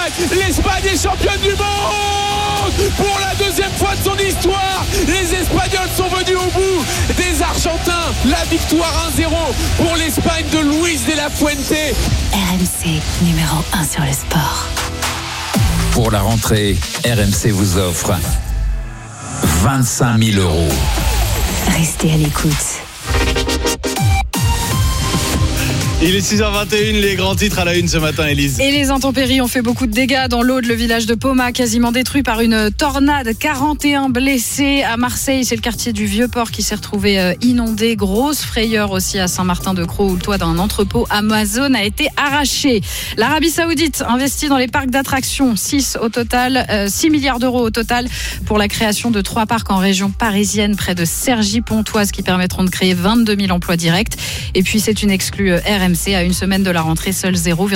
l'Espagne est championne du monde pour la deuxième fois de son histoire. Les Espagnols sont venus au bout des Argentins. La victoire 1-0 pour l'Espagne de Luis de la Fuente. RMC numéro 1 sur le sport. Pour la rentrée, RMC vous offre 25 000 €. Restez à l'écoute. Il est 6h21, les grands titres à la une ce matin, Élise. Et les intempéries ont fait beaucoup de dégâts dans l'Aude. Le village de Poma quasiment détruit par une tornade. 41 blessés à Marseille. C'est le quartier du Vieux-Port qui s'est retrouvé inondé. Grosse frayeur aussi à Saint-Martin-de-Crau où le toit d'un entrepôt Amazon a été arraché. L'Arabie Saoudite investit dans les parcs d'attractions. 6 milliards d'euros au total pour la création de 3 parcs en région parisienne près de Cergy-Pontoise qui permettront de créer 22 000 emplois directs. Et puis c'est une exclue RMC. À une semaine de la rentrée, seuls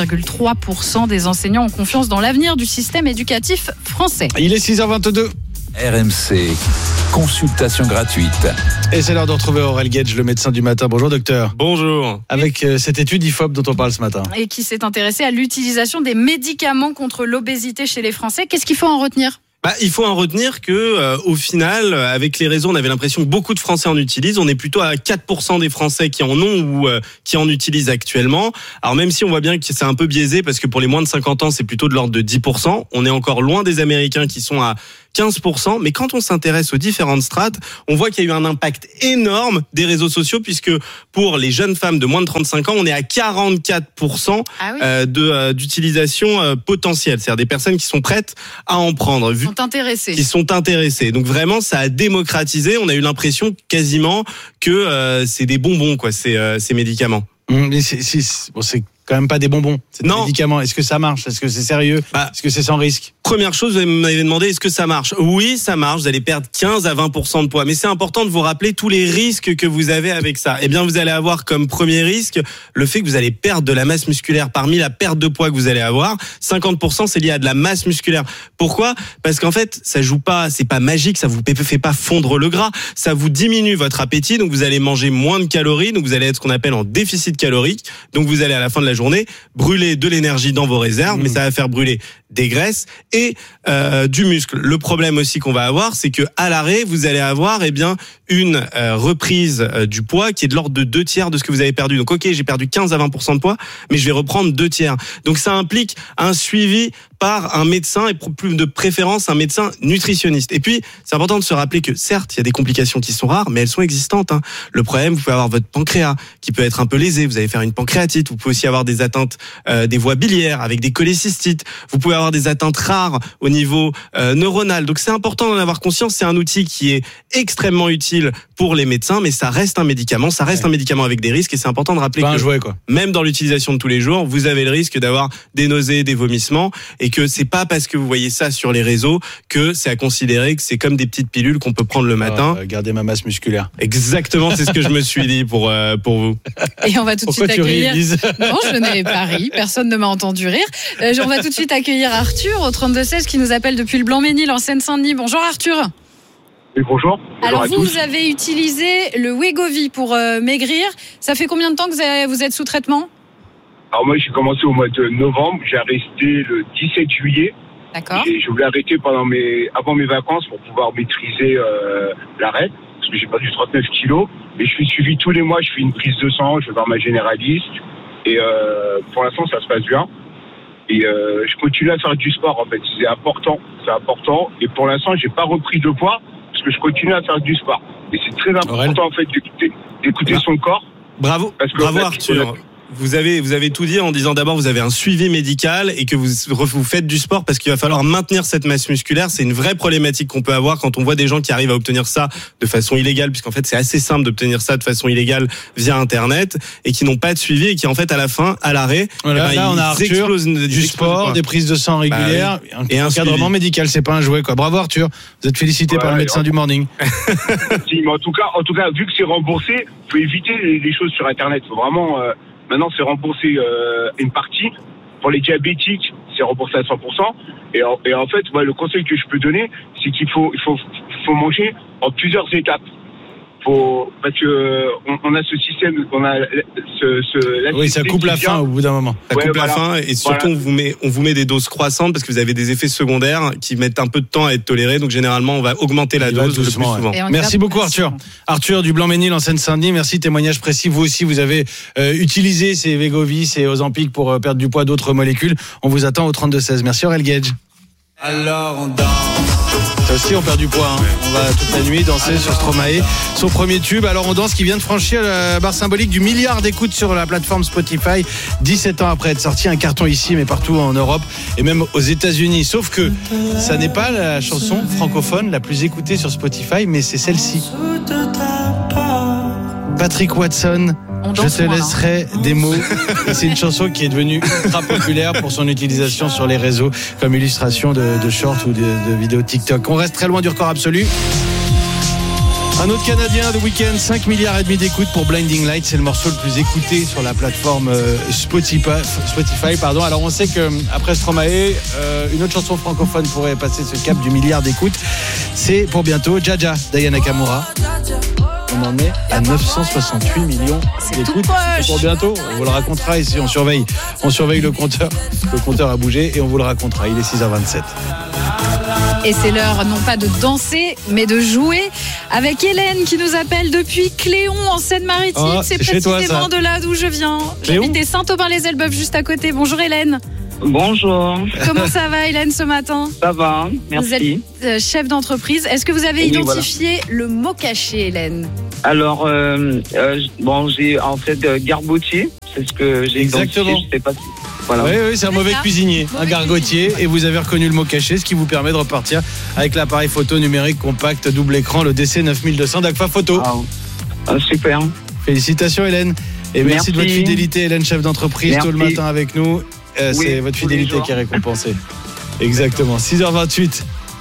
0,3% des enseignants ont confiance dans l'avenir du système éducatif français. Il est 6h22. RMC, consultation gratuite. Et c'est l'heure de retrouver Aurel Gage, le médecin du matin. Bonjour docteur. Bonjour. Avec cette étude IFOP dont on parle ce matin. Et qui s'est intéressé à l'utilisation des médicaments contre l'obésité chez les Français. Qu'est-ce qu'il faut en retenir ? Il faut en retenir que, au final, avec les réseaux, on avait l'impression que beaucoup de Français en utilisent. On est plutôt à 4% des Français qui en ont ou qui en utilisent actuellement. Alors même si on voit bien que c'est un peu biaisé parce que pour les moins de 50 ans, c'est plutôt de l'ordre de 10%. On est encore loin des Américains qui sont à 15%, mais quand on s'intéresse aux différentes strates, on voit qu'il y a eu un impact énorme des réseaux sociaux puisque pour les jeunes femmes de moins de 35 ans, on est à 44% d'utilisation potentielle, c'est-à-dire des personnes qui sont prêtes à en prendre, qui sont intéressées. Donc vraiment, ça a démocratisé. On a eu l'impression quasiment que c'est des bonbons, quoi, ces médicaments. Mais c'est quand même pas des bonbons, c'est des médicaments. Est-ce que ça marche ? Est-ce que c'est sérieux ? Est-ce que c'est sans risque ? Première chose, vous m'avez demandé, est-ce que ça marche ? Oui, ça marche. Vous allez perdre 15 à 20% de poids. Mais c'est important de vous rappeler tous les risques que vous avez avec ça. Eh bien, vous allez avoir comme premier risque le fait que vous allez perdre de la masse musculaire. Parmi la perte de poids que vous allez avoir, 50% c'est lié à de la masse musculaire. Pourquoi ? Parce qu'en fait, ça joue pas, c'est pas magique, ça vous fait pas fondre le gras. Ça vous diminue votre appétit, donc vous allez manger moins de calories, donc vous allez être ce qu'on appelle en déficit calorique. Donc vous allez à la fin de la journée brûler de l'énergie dans vos réserves, mais ça va faire brûler des graisses et du muscle. Le problème aussi qu'on va avoir, c'est que à l'arrêt, vous allez avoir une reprise du poids qui est de l'ordre de 2/3 de ce que vous avez perdu. Donc ok, j'ai perdu 15 à 20% de poids, mais je vais reprendre 2/3. Donc ça implique un suivi par un médecin et plus de préférence un médecin nutritionniste. Et puis, c'est important de se rappeler que certes, il y a des complications qui sont rares, mais elles sont existantes. Le problème, vous pouvez avoir votre pancréas qui peut être un peu lésé, vous allez faire une pancréatite, vous pouvez aussi avoir des atteintes des voies biliaires avec des cholécystites, vous pouvez avoir des atteintes rares au niveau neuronal. Donc c'est important d'en avoir conscience, c'est un outil qui est extrêmement utile pour les médecins, mais ça reste un médicament, un médicament avec des risques et c'est important de rappeler que même dans l'utilisation de tous les jours, vous avez le risque d'avoir des nausées, des vomissements et que c'est pas parce que vous voyez ça sur les réseaux que c'est à considérer que c'est comme des petites pilules qu'on peut prendre le matin. Garder ma masse musculaire. Exactement, c'est ce que je me suis dit pour vous. Et on va tout de suite accueillir... Non, je n'ai pas ri, personne ne m'a entendu rire. On va tout de suite accueillir Arthur au 32-16 qui nous appelle depuis le Blanc-Ménil en Seine-Saint-Denis. Bonjour Arthur. Oui, bonjour. Alors vous avez utilisé le Wegovy pour maigrir. Ça fait combien de temps que vous êtes sous traitement ? Alors moi j'ai commencé au mois de novembre, j'ai arrêté le 17 juillet. D'accord. Je voulais arrêter avant mes vacances pour pouvoir maîtriser l'arrêt, parce que j'ai perdu 39 kilos. Mais je suis suivi tous les mois, je fais une prise de sang, je vais voir ma généraliste. Et pour l'instant ça se passe bien. Et je continue à faire du sport en fait, c'est important. Et pour l'instant j'ai pas repris de poids, parce que je continue à faire du sport. Et c'est très important en fait d'écouter son corps. Bravo Arthur. Vous avez tout dit en disant d'abord vous avez un suivi médical et que vous faites du sport parce qu'il va falloir maintenir cette masse musculaire. C'est une vraie problématique qu'on peut avoir quand on voit des gens qui arrivent à obtenir ça de façon illégale, puisqu'en fait c'est assez simple d'obtenir ça de façon illégale via internet et qui n'ont pas de suivi et qui en fait à la fin, à l'arrêt, là on a Arthur, du sport, des prises de sang régulières et un encadrement médical. C'est pas un jouet quoi. Bravo Arthur, vous êtes félicité par le médecin du morning. Si, mais en tout cas vu que c'est remboursé, faut éviter les choses sur internet. Faut vraiment maintenant, c'est remboursé une partie. Pour les diabétiques, c'est remboursé à 100%. Et en fait, le conseil que je peux donner, c'est qu'il faut manger en plusieurs étapes. parce que on a ce système, on a oui, ça coupe la faim au bout d'un moment. Ça coupe la faim et surtout on vous met des doses croissantes parce que vous avez des effets secondaires qui mettent un peu de temps à être tolérés. Donc généralement on va augmenter la dose le plus souvent. Merci beaucoup Arthur. Arthur du Blanc-Ménil en Seine-Saint-Denis. Merci, témoignage précis. Vous aussi vous avez utilisé ces Wegovy et Ozempic pour perdre du poids, d'autres molécules. On vous attend au 32-16. Merci Aurel Gage. Alors on danse. Ça aussi on perd du poids, hein. On va toute la nuit danser sur Stromae, son premier tube. Alors on danse qui vient de franchir la barre symbolique du milliard d'écoutes sur la plateforme Spotify 17 ans après être sorti, un carton ici mais partout en Europe et même aux États-Unis. Sauf que ça n'est pas la chanson francophone la plus écoutée sur Spotify, mais c'est celle-ci. Patrick Watson, je te laisserai des mots. Et c'est une chanson qui est devenue ultra populaire pour son utilisation sur les réseaux comme illustration de shorts ou de vidéos TikTok. On reste très loin du record absolu. Un autre Canadien de week-end, 5 milliards et demi d'écoutes pour Blinding Lights. C'est le morceau le plus écouté sur la plateforme Spotify. Alors on sait qu'après Stromae, une autre chanson francophone pourrait passer ce cap du milliard d'écoutes. C'est pour bientôt Jaja d'Aya Nakamura. On en est à 968 millions d'écoutes. C'est pour bientôt. On vous le racontera ici. On surveille le compteur. Le compteur a bougé et on vous le racontera. Il est 6h27. Et c'est l'heure non pas de danser, mais de jouer avec Hélène qui nous appelle depuis Cléon en Seine-Maritime. C'est précisément de là d'où je viens. J'habite à Saint-Aubin-les-Elbeuf juste à côté. Bonjour Hélène. Bonjour. Comment ça va Hélène ce matin ? Ça va, merci. Vous êtes chef d'entreprise. Est-ce que vous avez identifié le mot caché, Hélène ? Alors, j'ai en fait gargotier. C'est ce que j'ai exactement identifié. Je sais pas si... Voilà. Oui, c'est un mauvais cuisinier, un gargotier, et vous avez reconnu le mot caché, ce qui vous permet de repartir avec l'appareil photo numérique compact double écran, le DC 9200 d'Agfa Photo. Super. Félicitations Hélène, et merci de votre fidélité Hélène, chef d'entreprise, tôt le matin avec nous. C'est votre fidélité qui est récompensée. Exactement, 6h28.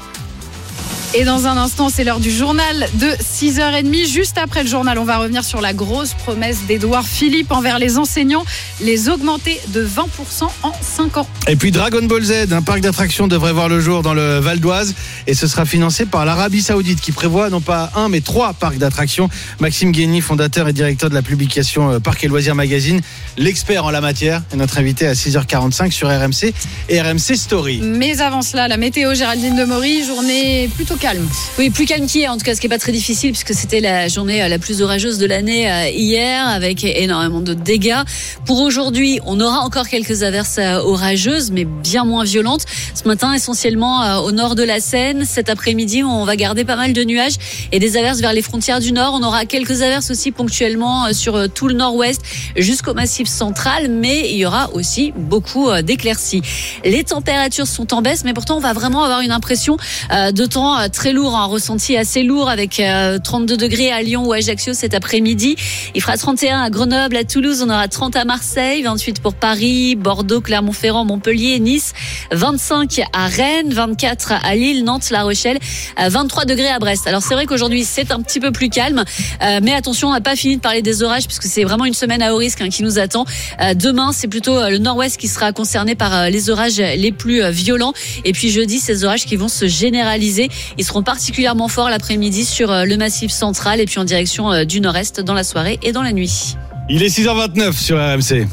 Et dans un instant, c'est l'heure du journal de 6h30. Juste après le journal, on va revenir sur la grosse promesse d'Édouard Philippe envers les enseignants, les augmenter de 20% en 5 ans. Et puis Dragon Ball Z, un parc d'attractions devrait voir le jour dans le Val d'Oise et ce sera financé par l'Arabie Saoudite qui prévoit non pas 1 mais 3 parcs d'attractions. Maxime Guény, fondateur et directeur de la publication Parc et Loisirs Magazine, l'expert en la matière, est notre invité à 6h45 sur RMC et RMC Story. Mais avant cela, la météo, Géraldine Demory, journée plutôt calme. Oui, plus calme qu'hier, en tout cas, ce qui n'est pas très difficile puisque c'était la journée la plus orageuse de l'année hier avec énormément de dégâts. Pour aujourd'hui, on aura encore quelques averses orageuses mais bien moins violentes. Ce matin, essentiellement au nord de la Seine. Cet après-midi, on va garder pas mal de nuages et des averses vers les frontières du nord. On aura quelques averses aussi ponctuellement sur tout le nord-ouest jusqu'au massif central, mais il y aura aussi beaucoup d'éclaircies. Les températures sont en baisse, mais pourtant on va vraiment avoir une impression de temps très lourd, un ressenti assez lourd avec 32 degrés à Lyon ou Ajaccio cet après-midi. Il fera 31 à Grenoble, à Toulouse, on aura 30 à Marseille, 28 pour Paris, Bordeaux, Clermont-Ferrand, Montpellier, Nice, 25 à Rennes, 24 à Lille, Nantes, La Rochelle, 23 degrés à Brest. Alors c'est vrai qu'aujourd'hui c'est un petit peu plus calme, mais attention, on n'a pas fini de parler des orages puisque c'est vraiment une semaine à haut risque qui nous attend. Demain, c'est plutôt le nord-ouest qui sera concerné par les orages les plus violents. Et puis jeudi, ces orages qui vont se généraliser. Ils seront particulièrement forts l'après-midi sur le massif central et puis en direction du nord-est dans la soirée et dans la nuit. Il est 6h29 sur RMC.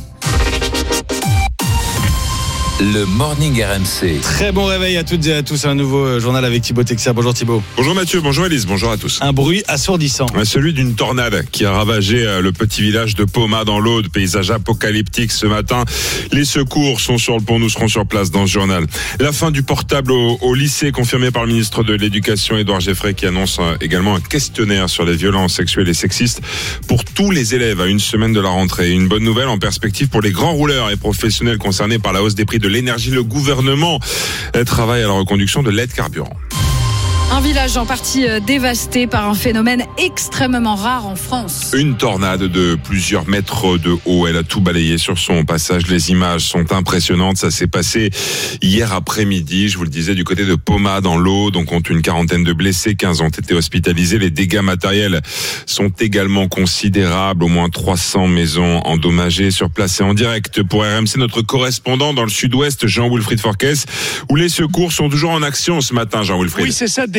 Le Morning RMC. Très bon réveil à toutes et à tous. Un nouveau journal avec Thibaut Texer. Bonjour Thibaut. Bonjour Mathieu, bonjour Élise, bonjour à tous. Un bruit assourdissant. Celui d'une tornade qui a ravagé le petit village de Poma dans l'Aude. Paysage apocalyptique ce matin. Les secours sont sur le pont, nous serons sur place dans ce journal. La fin du portable au lycée, confirmée par le ministre de l'Éducation Édouard Geffray, qui annonce également un questionnaire sur les violences sexuelles et sexistes pour tous les élèves à une semaine de la rentrée. Une bonne nouvelle en perspective pour les grands rouleurs et professionnels concernés par la hausse des prix de l'énergie. Le gouvernement travaille à la reconduction de l'aide carburant. Un village en partie dévasté par un phénomène extrêmement rare en France. Une tornade de plusieurs mètres de haut. Elle a tout balayé sur son passage. Les images sont impressionnantes. Ça s'est passé hier après-midi. Je vous le disais, du côté de Poma dans l'Aude. On compte une quarantaine de blessés. 15 ont été hospitalisés. Les dégâts matériels sont également considérables. Au moins 300 maisons endommagées. Sur place et en direct pour RMC, notre correspondant dans le sud-ouest, Jean-Wilfried Forquès, où les secours sont toujours en action ce matin, Jean-Wilfried. Oui, c'est ça. Des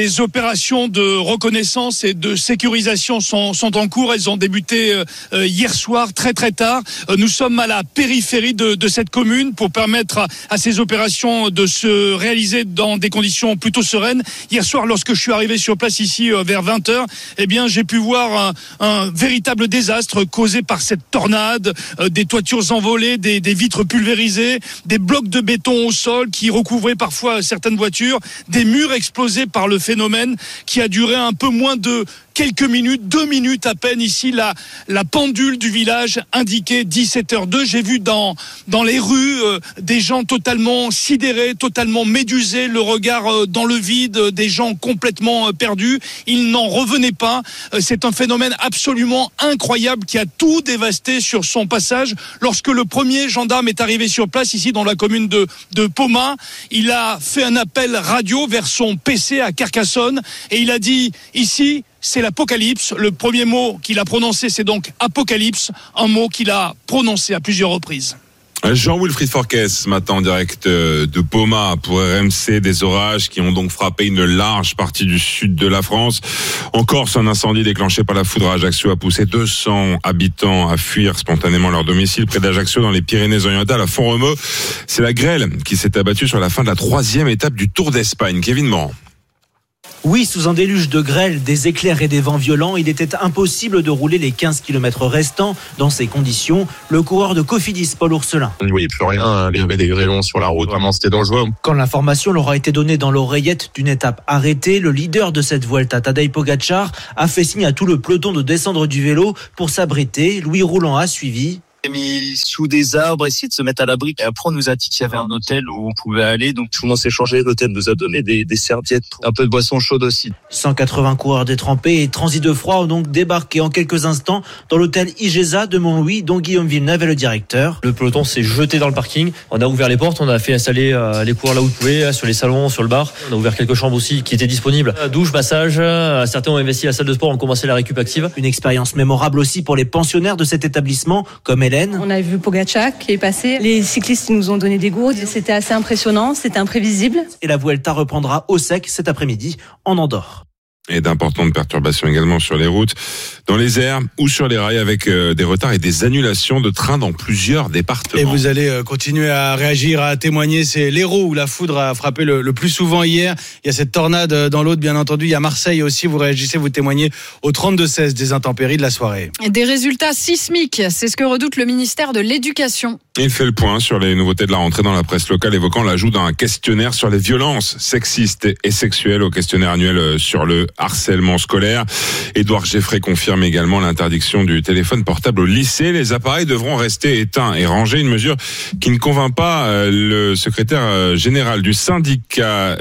Des opérations de reconnaissance et de sécurisation sont en cours. Elles ont débuté hier soir très très tard. Nous sommes à la périphérie de cette commune pour permettre à ces opérations de se réaliser dans des conditions plutôt sereines. Hier soir, lorsque je suis arrivé sur place ici vers 20h, eh bien j'ai pu voir un véritable désastre causé par cette tornade, des toitures envolées, des vitres pulvérisées, des blocs de béton au sol qui recouvraient parfois certaines voitures, des murs explosés par le phénomène qui a duré un peu moins de quelques minutes, 2 minutes à peine. Ici, la pendule du village indiquait 17h02. J'ai vu dans les rues des gens totalement sidérés, totalement médusés, le regard dans le vide, des gens complètement perdus. Ils n'en revenaient pas. C'est un phénomène absolument incroyable qui a tout dévasté sur son passage. Lorsque le premier gendarme est arrivé sur place, ici dans la commune de Poma, il a fait un appel radio vers son PC à Carcassonne et il a dit ici, c'est l'apocalypse. Le premier mot qu'il a prononcé, c'est donc apocalypse, un mot qu'il a prononcé à plusieurs reprises. Jean-Wilfried Forquet, ce matin en direct de Poma pour RMC, des orages qui ont donc frappé une large partie du sud de la France. En Corse, un incendie déclenché par la foudre à Ajaccio a poussé 200 habitants à fuir spontanément leur domicile près d'Ajaccio dans les Pyrénées-Orientales à Font-Romeu. C'est la grêle qui s'est abattue sur la fin de la 3e étape du Tour d'Espagne. Kevin Morand. Oui, sous un déluge de grêle, des éclairs et des vents violents, il était impossible de rouler les 15 km restants. Dans ces conditions, le coureur de Cofidis, Paul Ourselin. On ne voyait plus rien, il y avait des grêlons sur la route, vraiment c'était dangereux. Quand l'information leur a été donnée dans l'oreillette d'une étape arrêtée, le leader de cette Vuelta, Tadej Pogačar, a fait signe à tout le peloton de descendre du vélo pour s'abriter. Louis Rouland a suivi. Mis sous des arbres, essayer de se mettre à l'abri. Et après, on nous a dit qu'il y avait un hôtel où on pouvait aller. Donc, tout le monde s'est changé. L'hôtel nous a donné des serviettes, un peu de boisson chaude aussi. 180 coureurs détrempés et transis de froid ont donc débarqué en quelques instants dans l'hôtel Igeza de Montlouis, dont Guillaume Villeneuve est le directeur. Le peloton s'est jeté dans le parking. On a ouvert les portes, on a fait installer les coureurs là où ils pouvaient, sur les salons, sur le bar. On a ouvert quelques chambres aussi qui étaient disponibles. Douche, massage, certains ont investi la salle de sport, ont commencé la récup active. Une expérience mémorable aussi pour les pensionnaires de cet établissement, comme Hélène. On a vu Pogačar qui est passé. Les cyclistes nous ont donné des gourdes. C'était assez impressionnant, c'était imprévisible. Et la Vuelta reprendra au sec cet après-midi en Andorre. Et d'importantes perturbations également sur les routes, dans les airs ou sur les rails avec des retards et des annulations de trains dans plusieurs départements. Et vous allez continuer à réagir, à témoigner. C'est l'Hérault où la foudre a frappé le plus souvent hier. Il y a cette tornade dans l'Aude, bien entendu. Il y a Marseille aussi. Vous réagissez, vous témoignez au 32-16 des intempéries de la soirée. Des résultats sismiques, c'est ce que redoute le ministère de l'Éducation. Il fait le point sur les nouveautés de la rentrée dans la presse locale, évoquant l'ajout d'un questionnaire sur les violences sexistes et sexuelles au questionnaire annuel sur le harcèlement scolaire. Édouard Geffray confirme également l'interdiction du téléphone portable au lycée. Les appareils devront rester éteints et rangés, une mesure qui ne convainc pas le secrétaire général du syndicat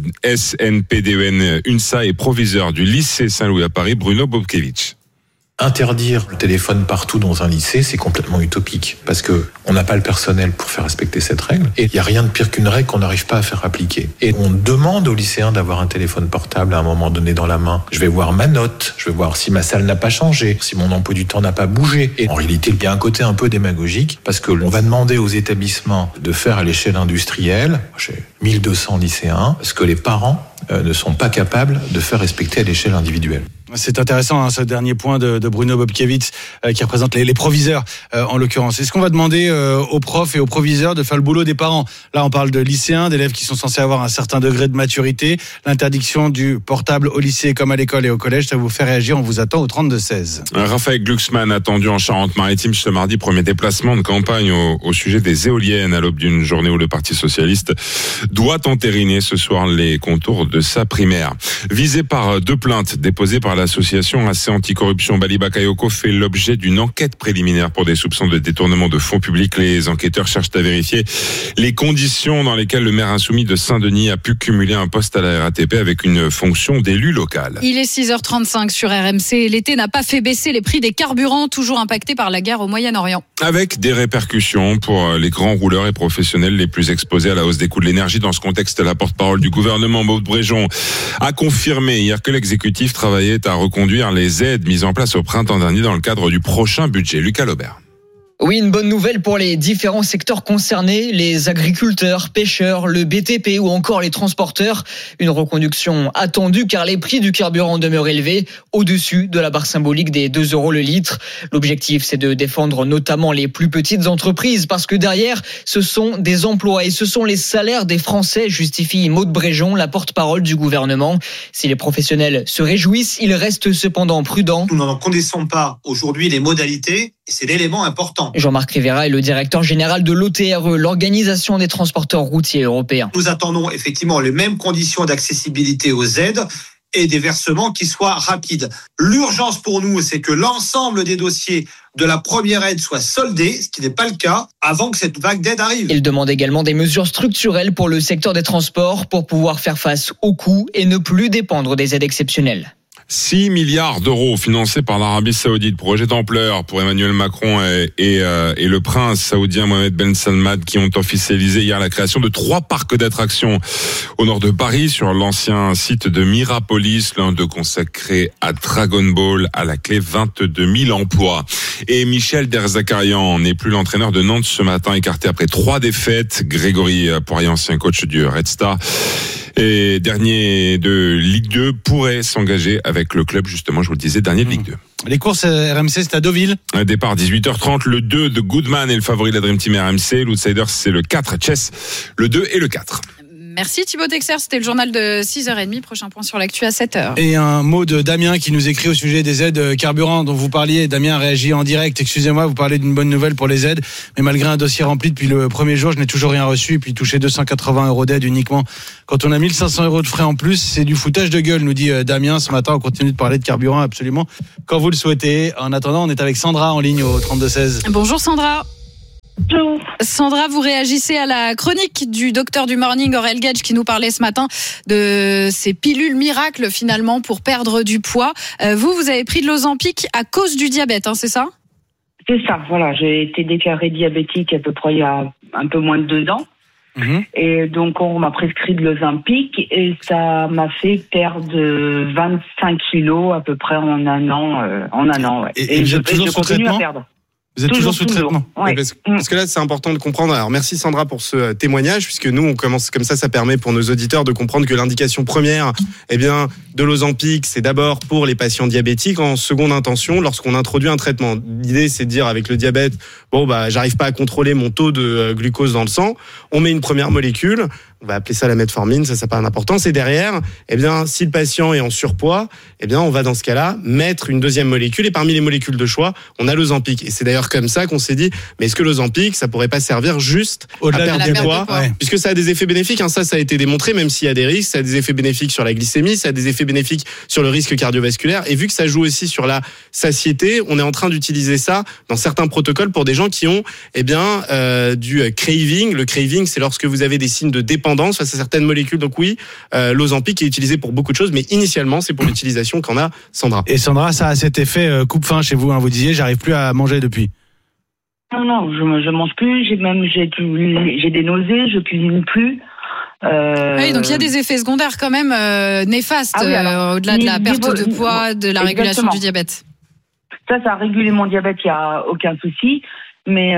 SNPDEN UNSA et proviseur du lycée Saint-Louis à Paris, Bruno Bobkevich. Interdire le téléphone partout dans un lycée, c'est complètement utopique parce que on n'a pas le personnel pour faire respecter cette règle et il n'y a rien de pire qu'une règle qu'on n'arrive pas à faire appliquer. Et on demande aux lycéens d'avoir un téléphone portable à un moment donné dans la main. Je vais voir ma note, je vais voir si ma salle n'a pas changé, si mon emploi du temps n'a pas bougé. Et en réalité, il y a un côté un peu démagogique parce que on va demander aux établissements de faire à l'échelle industrielle, j'ai 1200 lycéens, ce que les parents ne sont pas capables de faire respecter à l'échelle individuelle. C'est intéressant ce dernier point de Bruno Bobkevich qui représente les proviseurs en l'occurrence. Est-ce qu'on va demander aux profs et aux proviseurs de faire le boulot des parents? Là on parle de lycéens, d'élèves qui sont censés avoir un certain degré de maturité. L'interdiction du portable au lycée comme à l'école et au collège, ça vous fait réagir, on vous attend au 32-16. Raphaël Glucksmann attendu en Charente-Maritime ce mardi, premier déplacement de campagne au sujet des éoliennes à l'aube d'une journée où le Parti Socialiste doit entériner ce soir les contours de sa primaire. Visé par 2 plaintes déposées par l'association AC Anticorruption Bali Bakayoko fait l'objet d'une enquête préliminaire pour des soupçons de détournement de fonds publics. Les enquêteurs cherchent à vérifier les conditions dans lesquelles le maire insoumis de Saint-Denis a pu cumuler un poste à la RATP avec une fonction d'élu local. Il est 6h35 sur RMC. L'été n'a pas fait baisser les prix des carburants, toujours impactés par la guerre au Moyen-Orient. Avec des répercussions pour les grands rouleurs et professionnels les plus exposés à la hausse des coûts de l'énergie. Dans ce contexte, la porte-parole du gouvernement, Maud Bréjon, a confirmé hier que l'exécutif travaillait à reconduire les aides mises en place au printemps dernier dans le cadre du prochain budget. Lucas Laubert. Oui, une bonne nouvelle pour les différents secteurs concernés, les agriculteurs, pêcheurs, le BTP ou encore les transporteurs. Une reconduction attendue car les prix du carburant demeurent élevés, au-dessus de la barre symbolique des 2 € le litre. L'objectif, c'est de défendre notamment les plus petites entreprises parce que derrière, ce sont des emplois et ce sont les salaires des Français, justifie Maude Bréjon, la porte-parole du gouvernement. Si les professionnels se réjouissent, ils restent cependant prudents. Nous n'en connaissons pas aujourd'hui les modalités. C'est l'élément important. Jean-Marc Rivera est le directeur général de l'OTRE, l'Organisation des transporteurs routiers européens. Nous attendons effectivement les mêmes conditions d'accessibilité aux aides et des versements qui soient rapides. L'urgence pour nous, c'est que l'ensemble des dossiers de la première aide soient soldés, ce qui n'est pas le cas, avant que cette vague d'aide arrive. Il demande également des mesures structurelles pour le secteur des transports pour pouvoir faire face aux coûts et ne plus dépendre des aides exceptionnelles. 6 milliards d'euros financés par l'Arabie Saoudite, projet d'ampleur pour Emmanuel Macron et le prince saoudien Mohamed Ben Salman qui ont officialisé hier la création de 3 parcs d'attractions au nord de Paris sur l'ancien site de Mirapolis, l'un d'eux consacré à Dragon Ball, à la clé 22 000 emplois. Et Michel Derzakarian n'est plus l'entraîneur de Nantes ce matin, écarté après 3 défaites. Grégory Poirier, ancien coach du Red Star et dernier de Ligue 2, pourrait s'engager avec le club, justement, je vous le disais, dernier de Ligue 2. Les courses RMC, c'est à Deauville. Un départ 18h30, le 2 de Goodman est le favori de la Dream Team RMC, l'outsider c'est le 4, Chess, le 2 et le 4. Merci Thibaut Texer, c'était le journal de 6h30, prochain point sur l'actu à 7h. Et un mot de Damien qui nous écrit au sujet des aides carburant dont vous parliez. Damien réagit en direct, excusez-moi, vous parlez d'une bonne nouvelle pour les aides, mais malgré un dossier rempli depuis le premier jour, je n'ai toujours rien reçu, et puis toucher 280 € d'aide uniquement quand on a 1500 € de frais en plus, c'est du foutage de gueule, nous dit Damien ce matin. On continue de parler de carburant absolument quand vous le souhaitez. En attendant, on est avec Sandra en ligne au 32-16. Bonjour Sandra. Bonjour. Sandra, vous réagissez à la chronique du docteur du Morning, Aurel Gage, qui nous parlait ce matin de ces pilules miracles finalement pour perdre du poids. Vous avez pris de l'Ozempic à cause du diabète, hein, c'est ça ? C'est ça, voilà. J'ai été déclarée diabétique à peu près il y a un peu moins de 2 ans. Et donc on m'a prescrit de l'Ozempic et ça m'a fait perdre 25 kilos à peu près en un an. Ouais. Et je continue à perdre. Vous êtes toujours sous traitement. Ouais. Parce que là, c'est important de comprendre. Alors, merci Sandra pour ce témoignage, puisque nous, on commence comme ça permet pour nos auditeurs de comprendre que l'indication première, de l'Ozempic, c'est d'abord pour les patients diabétiques en seconde intention, lorsqu'on introduit un traitement. L'idée, c'est de dire avec le diabète, j'arrive pas à contrôler mon taux de glucose dans le sang. On met une première molécule. On va appeler ça la metformine, ça n'a pas d'importance. Et derrière, si le patient est en surpoids, on va dans ce cas-là mettre une deuxième molécule. Et parmi les molécules de choix, on a l'Ozempic. Et c'est d'ailleurs comme ça qu'on s'est dit, mais est-ce que l'Ozempic, ça pourrait pas servir juste à perdre du poids, puisque ça a des effets bénéfiques. Ça a été démontré, même s'il y a des risques, ça a des effets bénéfiques sur la glycémie, ça a des effets bénéfiques sur le risque cardiovasculaire. Et vu que ça joue aussi sur la satiété, on est en train d'utiliser ça dans certains protocoles pour des gens qui ont du craving. Le craving, c'est lorsque vous avez des signes de dépendance face à certaines molécules. Donc oui, l'Ozempic est utilisé pour beaucoup de choses, mais initialement, c'est pour l'utilisation qu'en a Sandra. Et Sandra, ça a cet effet coupe-faim chez vous, vous disiez, j'arrive plus à manger depuis. Non, je mange plus, j'ai des nausées, je cuisine plus. Oui, donc il y a des effets secondaires quand même néfastes, au-delà de la perte de poids, de la régulation du diabète. Ça a régulé mon diabète, il n'y a aucun souci. Mais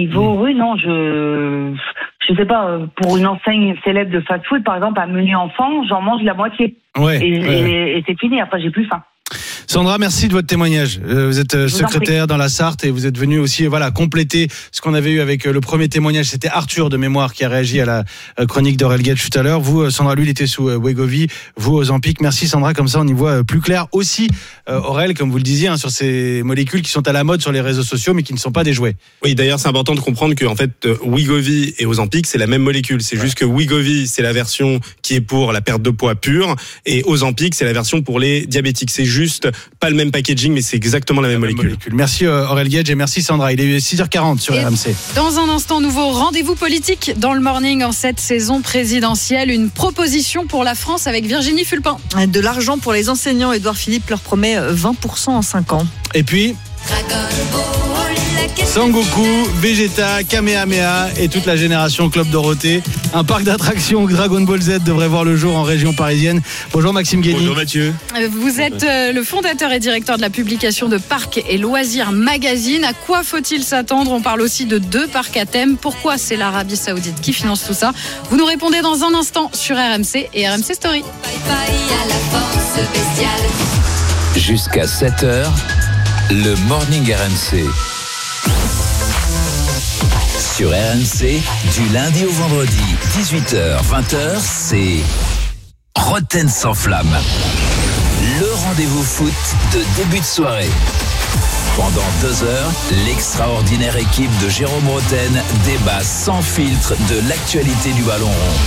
je sais pas, pour une enseigne célèbre de fast-food, par exemple, un menu enfant, j'en mange la moitié. Et c'est fini, après j'ai plus faim. Sandra, merci de votre témoignage. Vous êtes secrétaire dans la Sarthe et vous êtes venu aussi compléter ce qu'on avait eu avec le premier témoignage. C'était Arthur de mémoire qui a réagi à la chronique d'Aurel Gage tout à l'heure. Vous, Sandra, lui, il était sous Wegovy, vous, Ozempic. Merci Sandra, comme ça on y voit plus clair. Aussi, Aurel, comme vous le disiez, sur ces molécules qui sont à la mode sur les réseaux sociaux mais qui ne sont pas des jouets. Oui, d'ailleurs, c'est important de comprendre que Wegovy et Ozempic, c'est la même molécule. C'est juste que Wegovy, c'est la version qui est pour la perte de poids pure et Ozempic, c'est la version pour les diabétiques. C'est juste pas le même packaging, mais c'est exactement la même molécule. Merci Aurel Gage et merci Sandra. Il est 6h40 sur RMC. Dans un instant, nouveau rendez-vous politique dans le Morning en cette saison présidentielle. Une proposition pour la France avec Virginie Fulpin. De l'argent pour les enseignants. Édouard Philippe leur promet 20% en 5 ans. Et puis... Sangoku, Vegeta, Kamehameha et toute la génération Club Dorothée. Un parc d'attractions Dragon Ball Z devrait voir le jour en région parisienne. Bonjour Maxime Guény. Bonjour Mathieu. Vous êtes le fondateur et directeur de la publication de Parcs et Loisirs Magazine. À quoi faut-il s'attendre? On parle aussi de 2 parcs à thème. Pourquoi c'est l'Arabie Saoudite qui finance tout ça? Vous nous répondez dans un instant sur RMC et RMC Story. Jusqu'à 7h, le Morning RMC. Sur RMC, du lundi au vendredi, 18h, 20h, c'est Roten sans flamme. Le rendez-vous foot de début de soirée. Pendant 2 heures, l'extraordinaire équipe de Jérôme Roten débat sans filtre de l'actualité du ballon rond.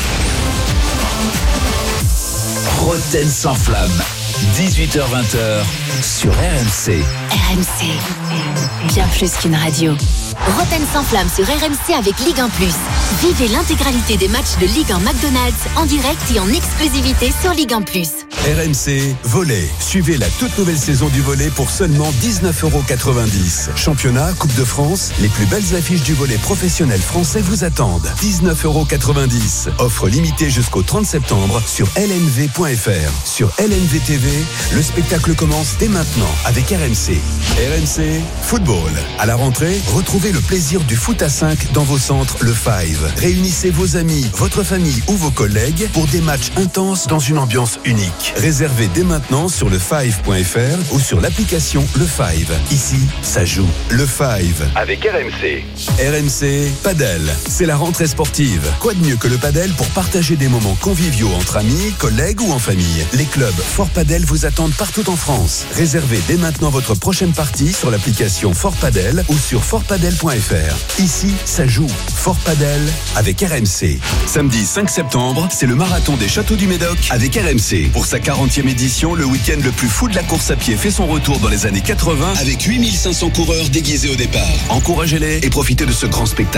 Roten sans flamme, 18h-20h sur RMC. RMC, bien plus qu'une radio. Roten sans flamme sur RMC avec Ligue 1+. Vivez l'intégralité des matchs de Ligue 1 McDonald's en direct et en exclusivité sur Ligue 1+. RMC Volley. Suivez la toute nouvelle saison du volley pour seulement 19,90 €. Championnat, Coupe de France, les plus belles affiches du volley professionnel français vous attendent. 19,90 €. Offre limitée jusqu'au 30 septembre sur lnv.fr. Sur LNV TV, le spectacle commence dès maintenant avec RMC. RMC Football. À la rentrée, retrouvez le plaisir du foot à 5 dans vos centres Le Five. Réunissez vos amis, votre famille ou vos collègues pour des matchs intenses dans une ambiance unique. Réservez dès maintenant sur lefive.fr ou sur l'application Le Five. Ici, ça joue. Le Five avec RMC. RMC Padel. C'est la rentrée sportive. Quoi de mieux que le padel pour partager des moments conviviaux entre amis, collègues ou en famille? Les clubs Fort Padel vous attendent partout en France. Réservez dès maintenant votre prochaine partie sur l'application Fort Padel ou sur fortpadel.fr. Ici, ça joue. Fort Padel avec RMC. Samedi 5 septembre, c'est le marathon des Châteaux du Médoc avec RMC. Pour sa 40e édition, le week-end le plus fou de la course à pied fait son retour dans les années 80 avec 8500 coureurs déguisés au départ. Encouragez-les et profitez de ce grand spectacle.